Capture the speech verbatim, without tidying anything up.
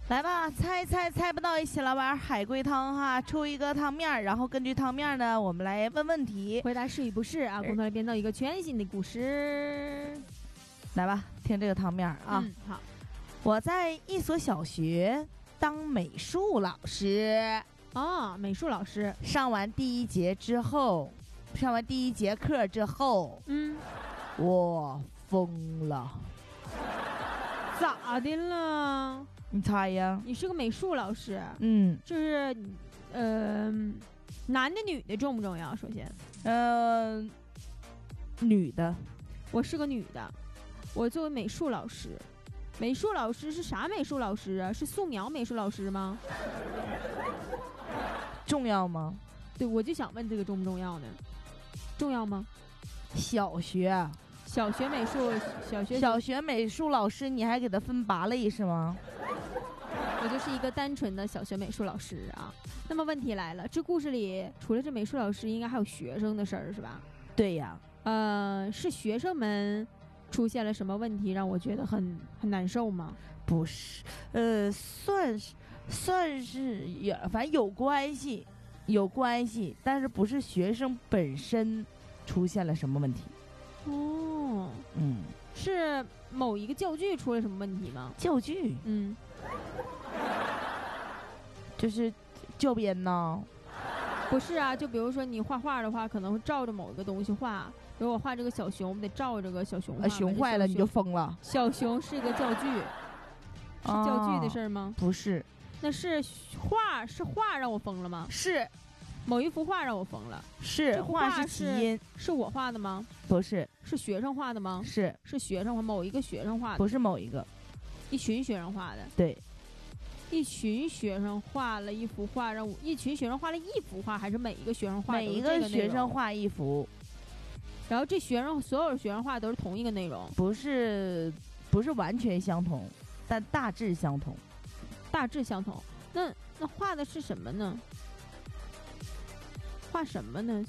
来吧，猜猜猜不到，一起来玩海龟汤哈！出一个汤面，然后根据汤面呢，我们来问问题， 回答是与不是啊，共同来编造一个全新的故事。 来吧，听这个汤面啊。 嗯，好。 我在一所小学当美术老师。 哦，美术老师。 上完第一节之后，上完第一节课之后， 嗯，我疯了。 咋的了？ 你猜呀？ 你是个美术老师， 嗯， 就是，呃，男的女的重不重要？首先， 呃，女的。 我是个女的，我作为美术老师，美术老师是啥美术老师啊？是素描美术老师吗？ 重要吗？ 对，我就想问这个重不重要呢？重要吗？ 小学。 小学美术，小学小学美术老师，你还给他分八类是吗？ 我就是一个单纯的小学美术老师啊。那么问题来了，这故事里除了这美术老师，应该还有学生的事儿是吧？ 对呀。 呃，是学生们出现了什么问题让我觉得很很难受吗？ 不是，呃，算是算是也，反正有关系，有关系，但是不是学生本身出现了什么问题。 哦， 嗯， 是某一个教具出了什么问题吗？ 教具， 嗯， 就是教鞭呢？ 不是啊，就比如说你画画的话，可能会照着某一个东西画。比如我画这个小熊，我们得照这个小熊画。 啊，熊坏了你就疯了。 小熊是一个教具，是教具的事儿吗？ 哦，不是， 那是画，是画让我疯了吗？ 是。 某一幅画让我疯了， 是画是起因， 是我画的吗？ 不是， 是学生画的吗？ 是， 是学生画，某一个学生画的， 不是某一个， 一群学生画的。 对， 一群学生画了一幅画，让我一群学生画了一幅画，还是每一个学生画？ 每一个学生画一幅， 然后这学生所有学生画都是同一个内容， 不是，不是完全相同，但大致相同， 大致相同。那那画的是什么呢？画什么呢？